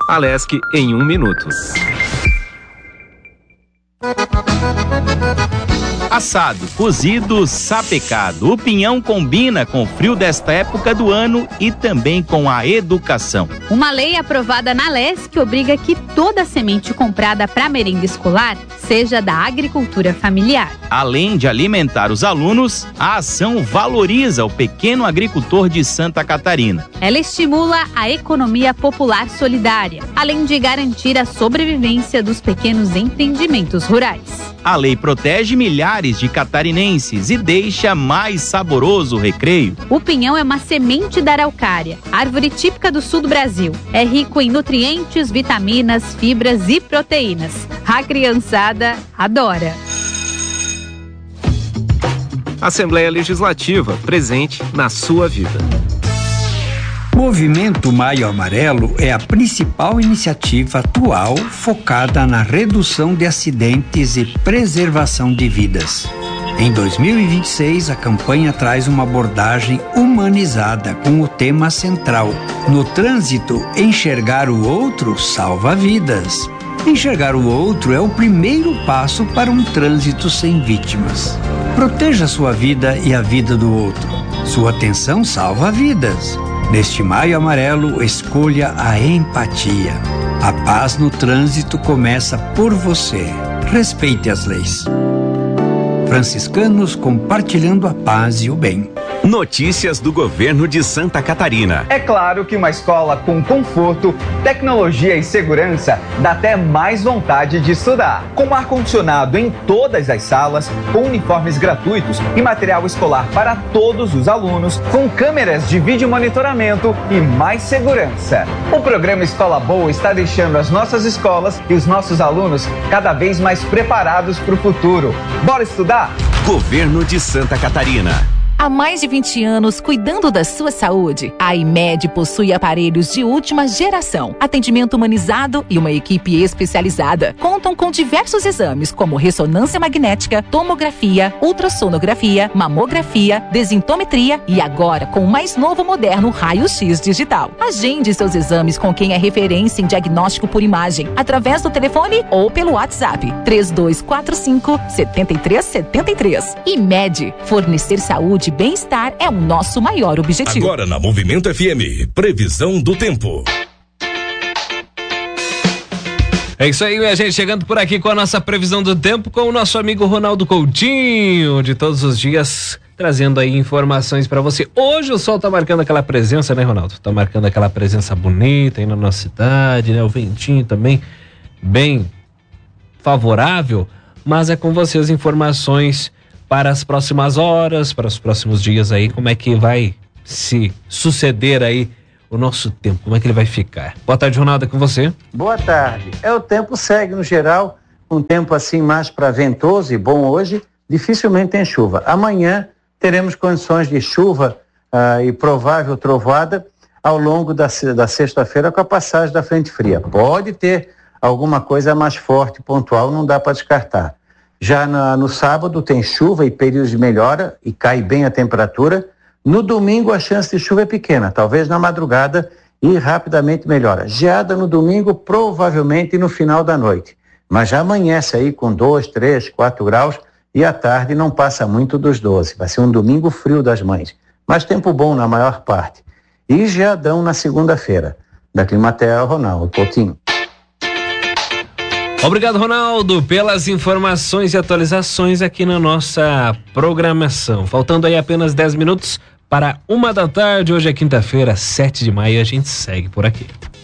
Alesc em 1 minuto. Assado, cozido, sapecado. O pinhão combina com o frio desta época do ano e também com a educação. Uma lei aprovada na Alesc obriga que toda semente comprada para merenda escolar seja da agricultura familiar. Além de alimentar os alunos, a ação valoriza o pequeno agricultor de Santa Catarina. Ela estimula a economia popular solidária, além de garantir a sobrevivência dos pequenos empreendimentos rurais. A lei protege milhares de catarinenses e deixa mais saboroso o recreio. O pinhão é uma semente da araucária, árvore típica do sul do Brasil. É rico em nutrientes, vitaminas, fibras e proteínas. A criançada adora. Assembleia Legislativa, presente na sua vida. Movimento Maio Amarelo é a principal iniciativa atual focada na redução de acidentes e preservação de vidas. Em 2026, a campanha traz uma abordagem humanizada com o tema central: no trânsito, enxergar o outro salva vidas. Enxergar o outro é o primeiro passo para um trânsito sem vítimas. Proteja sua vida e a vida do outro. Sua atenção salva vidas. Neste Maio Amarelo, escolha a empatia. A paz no trânsito começa por você. Respeite as leis. Franciscanos compartilhando a paz e o bem. Notícias do governo de Santa Catarina. É claro que uma escola com conforto, tecnologia e segurança dá até mais vontade de estudar. Com ar-condicionado em todas as salas, com uniformes gratuitos e material escolar para todos os alunos, com câmeras de vídeo monitoramento e mais segurança. O programa Escola Boa está deixando as nossas escolas e os nossos alunos cada vez mais preparados para o futuro. Bora estudar? Governo de Santa Catarina. Há mais de 20 anos cuidando da sua saúde, a IMED possui aparelhos de última geração, atendimento humanizado e uma equipe especializada. Contam com diversos exames como ressonância magnética, tomografia, ultrassonografia, mamografia, desintometria e agora com o mais novo moderno raio-x digital. Agende seus exames com quem é referência em diagnóstico por imagem, através do telefone ou pelo WhatsApp 3245-7373. IMED, fornecer saúde e bem-estar é o nosso maior objetivo. Agora na Movimento FM, previsão do tempo. É isso aí, minha gente, chegando por aqui com a nossa previsão do tempo com o nosso amigo Ronaldo Coutinho, de todos os dias, trazendo aí informações pra você. Hoje o sol tá marcando aquela presença, né, Ronaldo? Tá marcando aquela presença bonita aí na nossa cidade, né? O ventinho também bem favorável, mas é com você as informações para as próximas horas, para os próximos dias aí, como é que vai se suceder aí o nosso tempo, como é que ele vai ficar. Boa tarde, Ronaldo, é com você. Boa tarde. O tempo segue no geral, um tempo assim mais para ventoso e bom hoje, dificilmente tem chuva. Amanhã teremos condições de chuva e provável trovoada ao longo da sexta-feira com a passagem da frente fria. Pode ter alguma coisa mais forte, pontual, não dá para descartar. Já no sábado tem chuva e períodos de melhora e cai bem a temperatura. No domingo a chance de chuva é pequena, talvez na madrugada e rapidamente melhora. Geada no domingo, provavelmente no final da noite. Mas já amanhece aí com 2, 3, 4 graus e à tarde não passa muito dos 12. Vai ser um domingo frio das mães, mas tempo bom na maior parte. E geadão na segunda-feira. Da Climatea, Ronaldo Coutinho. Obrigado, Ronaldo, pelas informações e atualizações aqui na nossa programação. Faltando aí apenas 10 minutos para 1 da tarde, hoje é quinta-feira, 7 de maio, a gente segue por aqui.